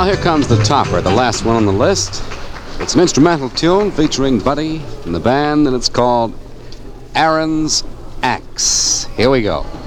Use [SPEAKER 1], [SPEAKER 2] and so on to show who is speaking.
[SPEAKER 1] Now here comes the topper, the last one on the list. It's an instrumental tune featuring Buddy and the band, and it's called Aaron's Axe. Here we go.